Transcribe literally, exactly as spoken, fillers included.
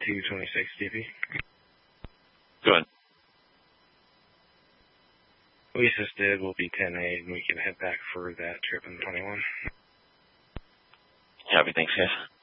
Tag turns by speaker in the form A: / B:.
A: two twenty-six D P.
B: Go ahead.
A: We assisted, we'll be ten eight, and we can head back for that trip in twenty-one.
B: Happy, thanks, guys.